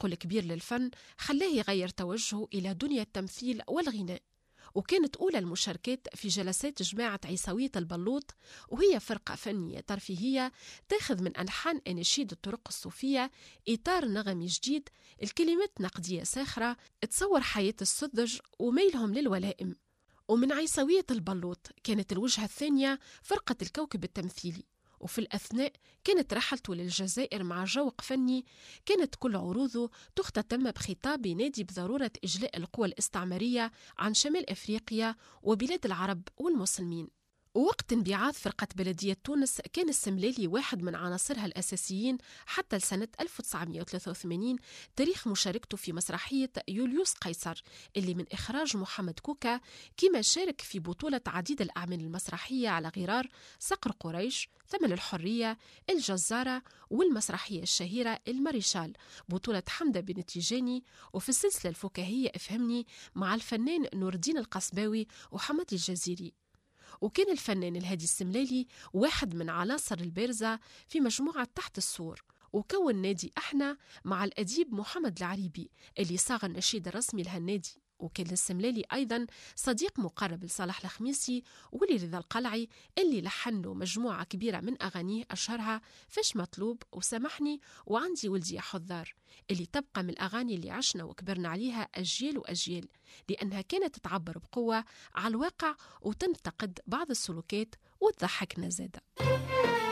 عشقه الكبير للفن خلاه يغير توجهه إلى دنيا التمثيل والغناء، وكانت أولى المشاركات في جلسات جماعة عيسوية البلوط، وهي فرقة فنية ترفيهية تاخذ من ألحان أناشيد الطرق الصوفية إطار نغمي جديد، الكلمات نقدية ساخرة تصور حياة السذج وميلهم للولائم. ومن عيسوية البلوط كانت الوجهة الثانية فرقة الكوكب التمثيلي، وفي الأثناء كانت رحلته للجزائر مع جوق فني، كانت كل عروضه تختتم بخطاب ينادي بضرورة إجلاء القوى الاستعمارية عن شمال أفريقيا وبلاد العرب والمسلمين. ووقت انبعاث فرقة بلدية تونس كان السملالي واحد من عناصرها الأساسيين حتى لسنة 1983، تاريخ مشاركته في مسرحية يوليوس قيصر اللي من إخراج محمد كوكا، كما شارك في بطولة عديد الأعمال المسرحية على غرار صقر قريش، ثمن الحرية، الجزارة، والمسرحية الشهيرة الماريشال بطولة حمدة بن تيجاني، وفي السلسلة الفكاهية افهمني مع الفنان نور الدين القصباوي وحمد الجزيري. وكان الفنان الهادي السملالي واحد من عناصر البارزة في مجموعة تحت السور، وكون نادي احنا مع الأديب محمد العريبي اللي صاغ النشيد الرسمي لهالنادي. وكان السملالي أيضا صديق مقرب لصالح الخميسي ولرضا القلعي اللي لحن له مجموعة كبيرة من أغانيه أشهرها فش مطلوب وسامحني وعندي ولدي يا حذار، اللي تبقى من الأغاني اللي عشنا وكبرنا عليها أجيال وأجيال، لأنها كانت تعبر بقوة على الواقع وتنتقد بعض السلوكات وتضحكنا زادة.